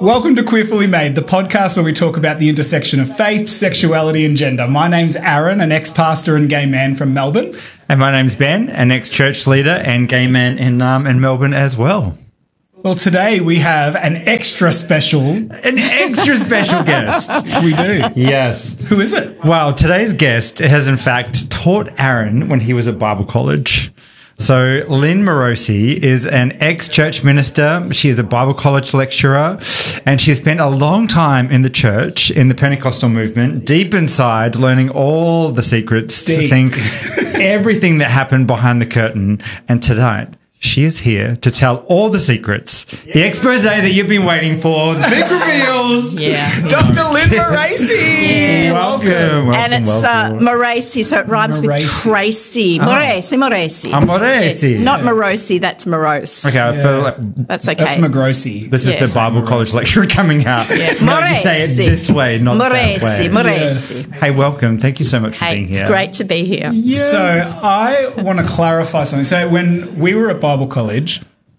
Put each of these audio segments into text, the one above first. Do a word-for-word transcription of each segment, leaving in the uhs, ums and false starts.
Welcome to Queer Fully Made, the podcast where we talk about the intersection of faith, sexuality and gender. My name's Aaron, an ex-pastor and gay man from Melbourne. And my name's Ben, an ex-church leader and gay man in, um, in Melbourne as well. Well, today we have an extra special... An extra special guest. We do. Yes. Who is it? Well, today's guest has in fact taught Aaron when he was at Bible college. So Lynn Morosi is an ex-church minister. She is a Bible college lecturer, and she spent a long time in the church, in the Pentecostal movement, deep inside, learning all the secrets, Deep. seeing everything that happened behind the curtain. And tonight, she is here to tell all the secrets, the expose that you've been waiting for, the big reveals. Yeah. Doctor Lynn Morosi. Yeah. Welcome, welcome, And it's welcome. uh, Morosi, so it rhymes Morosi. with Tracy. Morosi, Morosi. Ah, Morosi. Not Yeah. Morosi, that's morose. Okay, I feel like That's okay. That's Magrossi. this Yeah. is the Bible college lecturer coming out. Yeah. No, you say it Morosi. this way, not Morosi, that way. Morosi. Yes. Hey, welcome. Thank you so much for Hey, being here. it's great to be here. So I want to clarify something. So when we were at Bible college...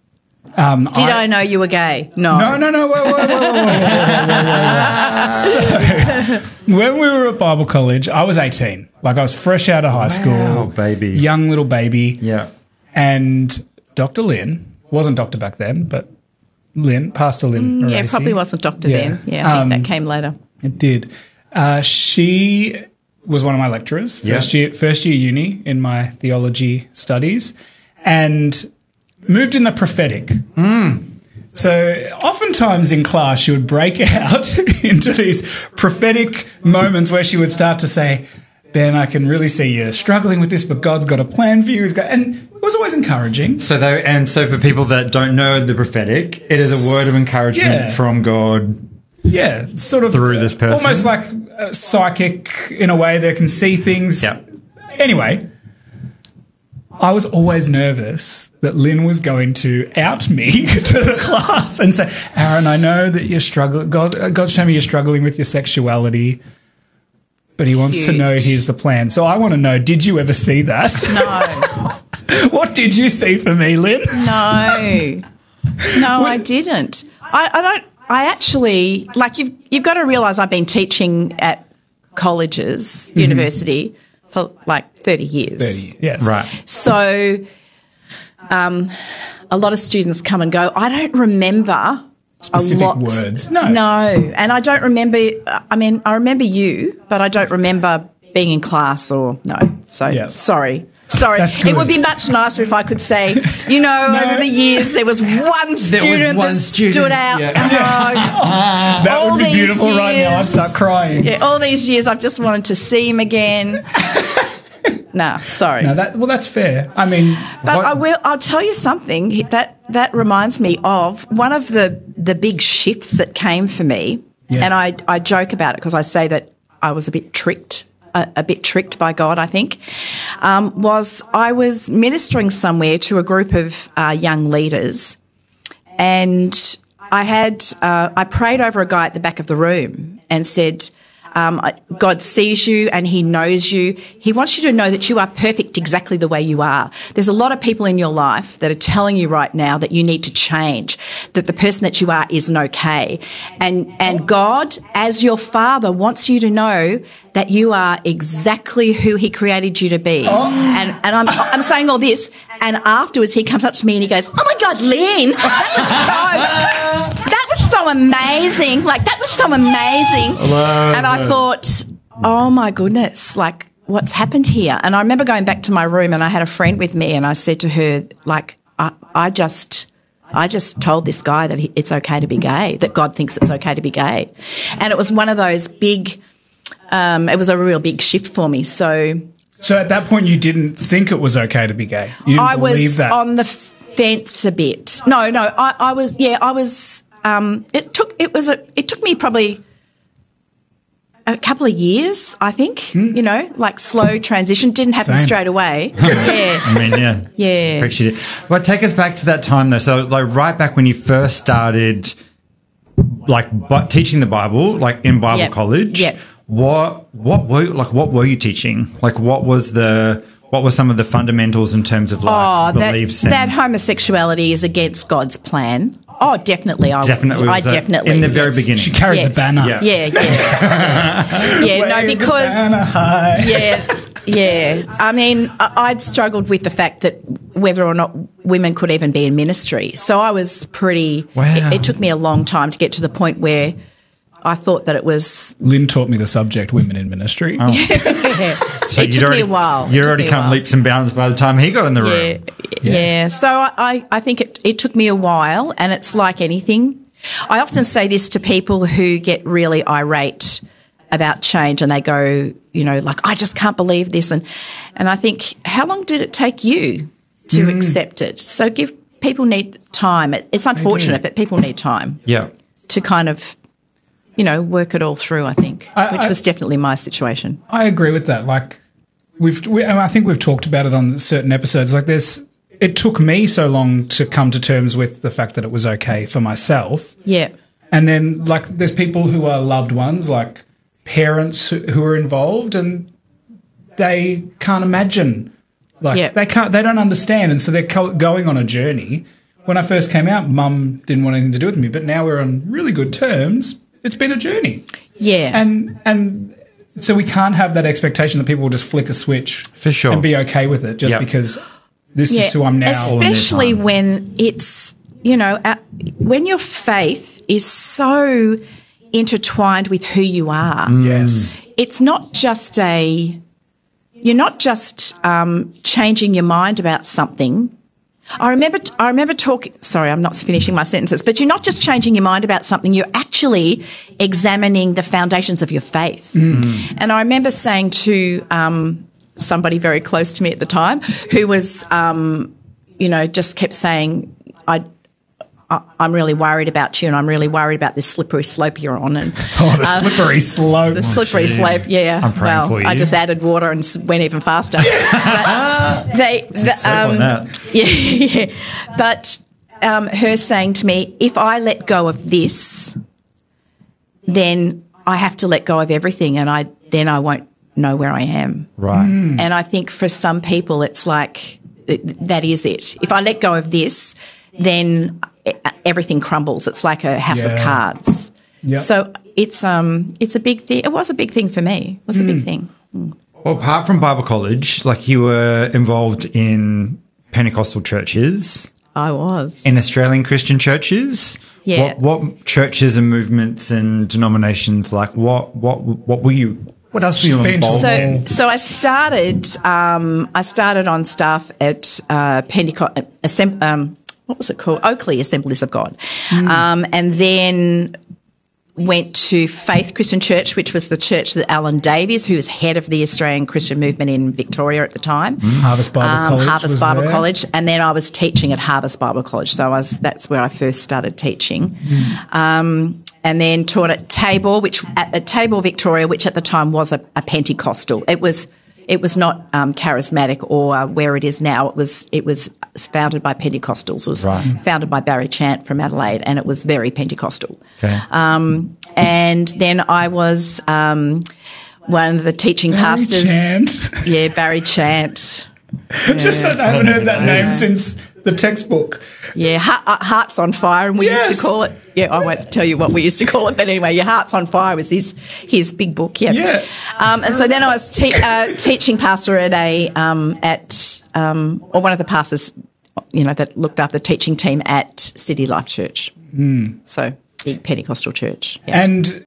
Um, Did I, know you were gay? No. No, no, no. Whoa, whoa, whoa, whoa, whoa, whoa, whoa, whoa. So, when we were at Bible college, I was eighteen. Like, I was fresh out of high Wow, school. baby. Young little baby. Yeah. And Doctor Lynn, wasn't doctor back then, but Lynn, Pastor Lynn Mm, Yeah, Morosi. probably wasn't doctor Yeah. then. Yeah, I Um, think that came later. It did. Uh, she was one of my lecturers, first Yeah. year, first year uni in my theology studies, and moved in the prophetic. Mm. So oftentimes in class, she would break out into these prophetic moments where she would start to say, Ben, I can really see you struggling with this, but God's got a plan for you. He's got, and it was always encouraging. So, though, and so for people that don't know the prophetic, it is a word of encouragement Yeah. from God. Yeah, it's sort of Through this person. almost like a psychic in a way that can see things. Yeah. Anyway, I was always nervous that Lynn was going to out me to the class and say, Aaron, I know that you're struggling. God, God showed me you're struggling with your sexuality, but he wants to Huge. know here's the plan. So I want to know, did you ever see that? No. What did you see for me, Lynn? No. No, I didn't. I, I don't, I actually, like, you've, you've got to realise I've been teaching at colleges, Mm-hmm. university, for like thirty years. thirty, yes. Right. So um, a lot of students come and go. I don't remember Specific a lot. words. No. No. And I don't remember, I mean, I remember you, but I don't remember being in class or no. So Yeah. sorry. Sorry. That's good. It would be much nicer if I could say, you know, over the years there was one student one that student, stood out. yeah. Oh, That all would be these beautiful right now. I'd years- start crying. Yeah, all these years I've just wanted to see him again. Nah, sorry. No, that, well, that's fair. I mean, But what- I will. I'll tell you something that that reminds me of one of the the big shifts that came for me, Yes. and I I joke about it because I say that I was a bit tricked, a, a bit tricked by God. I think um, was I was ministering somewhere to a group of uh, young leaders, and I had uh, I prayed over a guy at the back of the room and said. Um, I- God sees you and he knows you. He wants you to know that you are perfect exactly the way you are. There's a lot of people in your life that are telling you right now that you need to change, that the person that you are isn't okay. And, and God, as your father, wants you to know that you are exactly who he created you to be. And, and I'm, I'm saying all this, and afterwards he comes up to me and he goes, oh my God, Lynn, that was so, that was so amazing. Like, that was so amazing. And I thought, oh my goodness, like, what's happened here? And I remember going back to my room and I had a friend with me and I said to her, like, I, I just... I just told this guy that he, it's okay to be gay, that God thinks it's okay to be gay. And it was one of those big, um, it was a real big shift for me. So so at that point, you didn't think it was okay to be gay. You didn't I believe was that. on the fence a bit. No, no, I, I was, yeah, I was, um, it took, it was a, it took me probably a couple of years, I think, you know, like slow transition. Didn't happen Same. straight away. Yeah. I mean, yeah. Yeah. Appreciate it. Well, take us back to that time, though. So, like, right back when you first started, like, bu- teaching the Bible, like, in Bible Yep. college, Yep. what, what were, like, what were you teaching? Like, what was the, what were some of the fundamentals in terms of, like, Oh, that, beliefs? that and, homosexuality is against God's plan. Oh, definitely. I Definitely. I was, uh, definitely. in the very yes. beginning. She carried Yes. the banner. Yeah. Yeah, yeah. yeah, no, Wave the because. banner high. Yeah, yeah. I mean, I- I'd struggled with the fact that whether or not women could even be in ministry. So I was pretty. Wow. It, it took me a long time to get to the point where I thought that it was. Lynn taught me the subject, women in ministry. Oh. So it you'd took already, me a while. It You'd took already me a come while. leaps and bounds by the time he got in the Yeah, room. yeah. So I, I think it, it took me a while, and it's like anything. I often say this to people who get really irate about change, and they go, you know, like, I just can't believe this. And, and I think, how long did it take you to Mm. accept it? So give people need time. It, it's unfortunate, but people need time Yeah. to kind of, you know, work it all through, I think, I- which I- was definitely my situation. I agree with that. Like we've, we, I think we've talked about it on certain episodes. Like there's, it took me so long to come to terms with the fact that it was okay for myself. Yeah. And then like there's people who are loved ones, like parents who, who are involved, and they can't imagine. Like Yeah. they can't, they don't understand, and so they're co- going on a journey. When I first came out, Mum didn't want anything to do with me, but now we're on really good terms. It's been a journey. Yeah. And and so we can't have that expectation that people will just flick a switch For sure. and be okay with it just Yep. because this is who I'm now. all in their Especially time. when it's, you know, uh, when your faith is so intertwined with who you are. Yes. It's not just a, you're not just um, changing your mind about something. I remember, I remember talking, sorry, I'm not finishing my sentences, but you're not just changing your mind about something, you're actually examining the foundations of your faith. And I remember saying to um, somebody very close to me at the time who was, um, you know, just kept saying, I, I, I'm really worried about you and I'm really worried about this slippery slope you're on. And Oh, the slippery slope. the slippery geez. slope, yeah. I'm praying well, for you. I just added water and s- went even faster. But they, the, Slope on um, that. yeah, yeah. But um, her saying to me, if I let go of this, then I have to let go of everything, and I then I won't know where I am. Right. And I think for some people, it's like th- that is it. If I let go of this, then e- everything crumbles. It's like a house of Yeah. cards. Yep. So it's um it's a big thing. It was a big thing for me. It was a big thing. Well, apart from Bible college, like you were involved in Pentecostal churches, I was. in Australian Christian churches. Yeah. What, what churches and movements and denominations, like what, what, what were you, what else were you been to involved So, in? so I started. Um, I started on staff at uh, Pentecost. Assemb- um, what was it called? Oakley Assemblies of God, um, and then went to Faith Christian Church, which was the church that Alan Davies, who was head of the Australian Christian movement in Victoria at the time, Harvest Bible um, College. Harvest was Bible there. College, and then I was teaching at Harvest Bible College. So I was that's where I first started teaching. Um, and then taught at Tabor, which at, at Tabor, Victoria, which at the time was a, a Pentecostal. It was it was not um, charismatic or uh, where it is now. It was it was founded by Pentecostals. It was Right. founded by Barry Chant from Adelaide, and it was very Pentecostal. Okay. Um, and then I was um, one of the teaching Barry pastors. Chant. Yeah, Barry Chant. Just that I haven't heard that name since the textbook. Yeah, ha- uh, Hearts on Fire, and we used Yes. to call it. Yeah, I won't tell you what we used to call it, but anyway, your Hearts on Fire was his his big book. Yeah. Yeah. Um, and so then I was te- uh, teaching pastor at a um, at um, or one of the pastors, you know, that looked after the teaching team at City Life Church. Mm. So big Pentecostal church. Yeah. And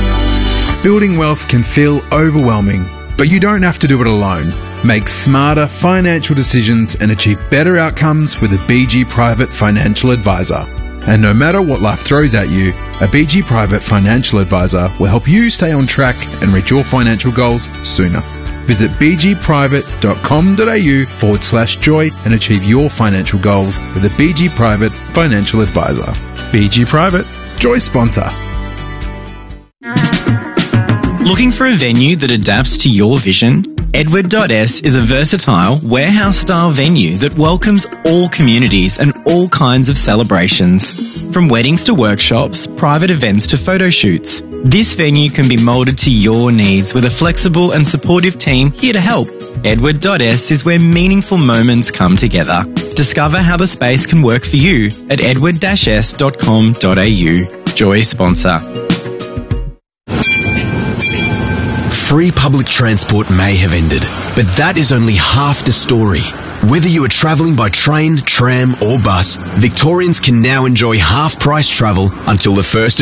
Building wealth can feel overwhelming, but you don't have to do it alone. Make smarter financial decisions and achieve better outcomes with a B G Private Financial Advisor. And no matter what life throws at you, a B G Private Financial Advisor will help you stay on track and reach your financial goals sooner. Visit bgprivate.com.au forward slash joy and achieve your financial goals with a B G Private Financial Advisor. B G Private, Joy sponsor. Looking for a venue that adapts to your vision? Edward dot S is a versatile, warehouse-style venue that welcomes all communities and all kinds of celebrations. From weddings to workshops, private events to photo shoots, this venue can be moulded to your needs with a flexible and supportive team here to help. Edward dot S is where meaningful moments come together. Discover how the space can work for you at edward dash s dot com dot a u. Joy sponsor. Free public transport may have ended, but that is only half the story. Whether you are travelling by train, tram or bus, Victorians can now enjoy half-price travel until the first of